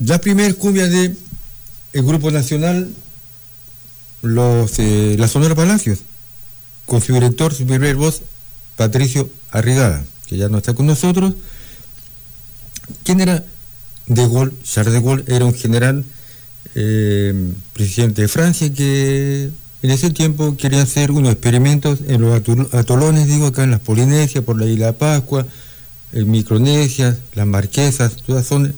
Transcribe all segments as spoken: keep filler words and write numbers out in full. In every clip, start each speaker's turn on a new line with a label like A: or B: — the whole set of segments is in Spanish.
A: La primera cumbia de el Grupo Nacional, los eh, la Sonora Palacios, con su director, su primer voz, Patricio Arriagada, que ya no está con nosotros. ¿Quién era De Gaulle? Charles de Gaulle era un general, eh, presidente de Francia, que en ese tiempo quería hacer unos experimentos en los atolones, digo, acá en las Polinesias, por la isla de Pascua, en Micronesia, las Marquesas, todas son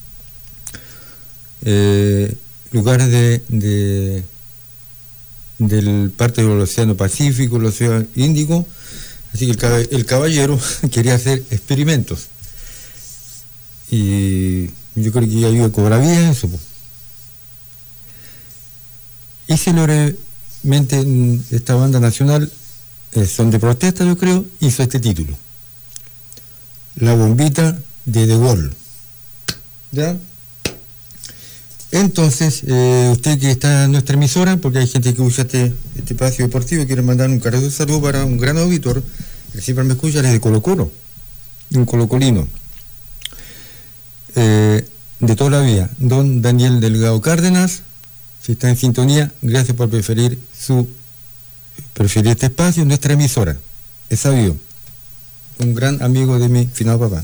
A: eh, lugares de, de del parte del Océano Pacífico, el Océano Índico. Así que el, cab el caballero quería hacer experimentos. Y yo creo que ya iba a cobrar bien eso. Y célebremente esta banda nacional, eh, son de protesta, yo creo, hizo este título: La bombita de De Gaulle. ¿Ya? Entonces, eh, usted que está en nuestra emisora, porque hay gente que usa este, este espacio deportivo, quiere mandar un cariñoso saludo para un gran auditor, que siempre me escucha, es de Colo Colo, un colocolino, eh, de toda la vida, don Daniel Delgado Cárdenas. Si está en sintonía, gracias por preferir su preferir este espacio, nuestra emisora, es sabido, un gran amigo de mi finado papá,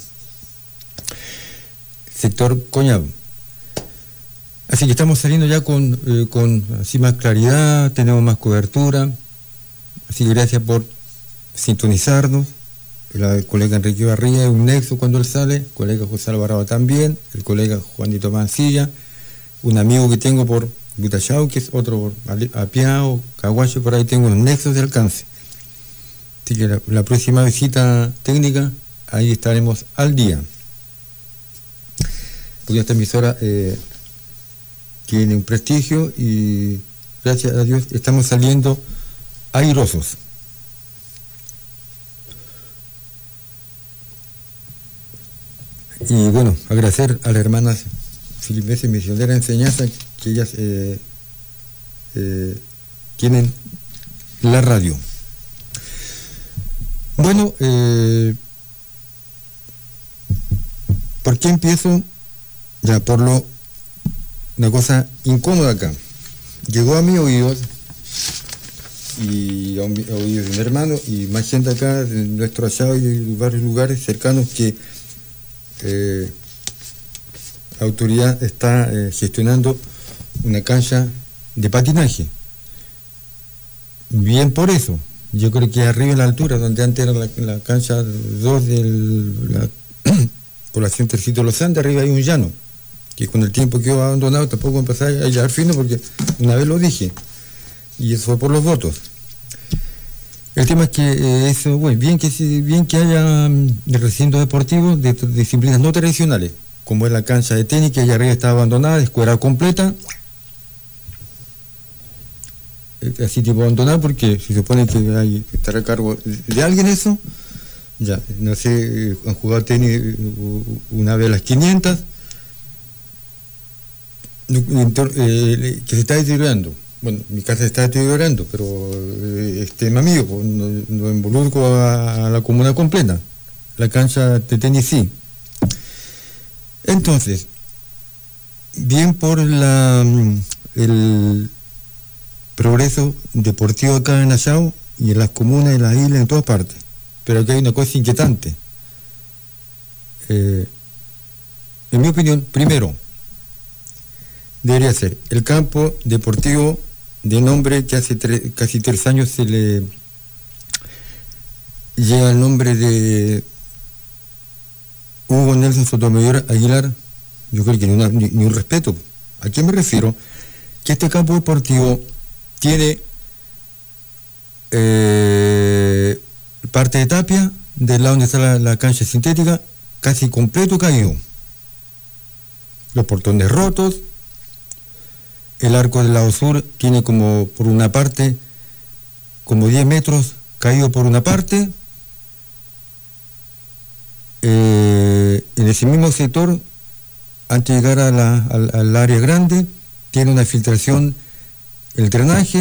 A: sector Coñado. Así que estamos saliendo ya con, eh, con así más claridad, tenemos más cobertura. Así que gracias por sintonizarnos. El colega Enrique Barría es un nexo cuando él sale, el colega José Alvarado también, el colega Juanito Mancilla, un amigo que tengo por Butachau, que es otro por Apiao, Caguacho, por ahí tengo unos nexos de alcance. Así que la, la próxima visita técnica, ahí estaremos al día. Porque esta emisora eh, tiene un prestigio y gracias a Dios estamos saliendo airosos. Y bueno, agradecer a las hermanas filipenses misioneras de enseñanza, que ellas eh, eh, tienen la radio. Bueno, eh, ¿por qué empiezo? Ya, por lo una cosa incómoda acá. Llegó a mis oídos y a, un, a oídos de mi hermano y más gente acá de nuestro allá y varios lugares cercanos que eh, la autoridad está eh, gestionando una cancha de patinaje. Bien por eso. Yo creo que arriba en la altura, donde antes era la, la cancha dos de la población Tercito de los Andes, arriba hay un llano, que con el tiempo quedó abandonado, tampoco empecé a hallar fino, porque una vez lo dije, y eso fue por los votos. El tema es que eh, eso, bueno, bien que bien que haya um, recintos deportivos de, de disciplinas no tradicionales, como es la cancha de tenis, que allá arriba está abandonada, escuadra completa, eh, así tipo abandonada, porque se supone que hay que estar a cargo de alguien eso. Ya, no sé, eh, han jugado tenis una vez a las quinientas, eh, que se está deteriorando. Bueno, mi casa se está deteriorando, pero eh, este mi amigo, pues, no, no involucro a, a la comuna completa. La cancha de tenis sí. Entonces, bien por la el progreso deportivo acá en Allao y en las comunas, en las islas, en todas partes. Pero aquí hay una cosa inquietante. Eh, en mi opinión, primero, debería ser el campo deportivo de nombre que hace tre casi tres años se le llega el nombre de Hugo Nelson Sotomayor Aguilar. Yo creo que ni, una, ni, ni un respeto. ¿A qué me refiero? Que este campo deportivo tiene eh, parte de tapia, del lado donde está la, la cancha sintética, casi completo caído. Los portones rotos. El arco del lado sur tiene como por una parte, como diez metros caído por una parte. Eh, en ese mismo sector, antes de llegar a la, al, al área grande, tiene una filtración, el drenaje.